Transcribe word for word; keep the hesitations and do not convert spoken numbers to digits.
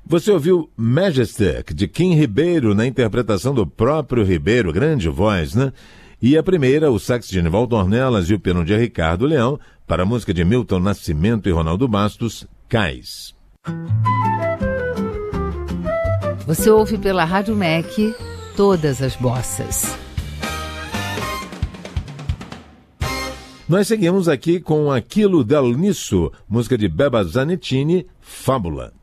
Você ouviu Majestic, de Kim Ribeiro, na interpretação do próprio Ribeiro, grande voz, né? E a primeira, o sax de Genival Dornelas e o piano de Ricardo Leão, para a música de Milton Nascimento e Ronaldo Bastos, Cais. Você ouve pela Rádio M E C todas as bossas. Nós seguimos aqui com Aquilo del Nisso, música de Beba Zanettini, Fábula.